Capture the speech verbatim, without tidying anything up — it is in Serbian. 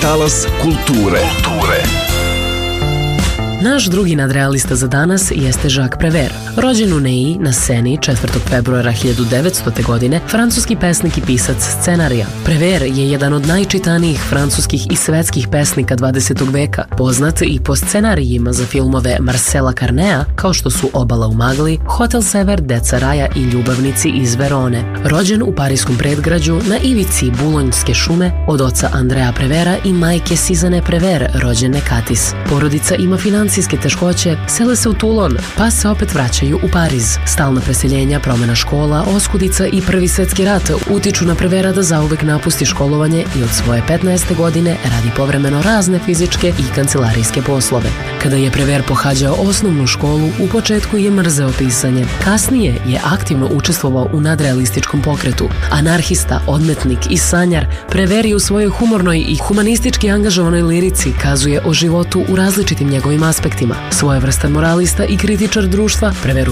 Talas kulture. Kulture. Naš drugi nadrealista za danas jeste Jacques Prévert. Rođen u Neji na Seni četvrtog februara hiljadu devetstote. godine, francuski pesnik i pisac scenarija. Prévert je jedan od najčitanijih francuskih i svetskih pesnika dvadesetog veka, poznat i po scenarijima za filmove Marcela Carnea, kao što su Obala u magli, Hotel Sever, Deca raja i Ljubavnici iz Verone. Rođen u pariskom predgrađu na ivici Bulonjske šume od oca Andrea Préverta i majke Sizane Prévert, rođene Katis. Porodica ima financijske teškoće, sele se u Toulon, pa se opet vraćaju u Pariz. Stalna preseljenja, promjena škola, oskudica i prvi svetski rat utiču na Préverta da zauvek napusti školovanje i od svoje petnaeste. godine radi povremeno razne fizičke i kancelarijske poslove. Kada je Prévert pohađao osnovnu školu, u početku je mrzeo pisanje. Kasnije je aktivno učestvovao u nadrealističkom pokretu. Anarhista, odmetnik i sanjar, Prévert je u svojoj humornoj i humanistički angažovanoj lirici kazuje o životu u različitim njegovim aspektima. Svojevrstan moralista i kritičar društva, Prévert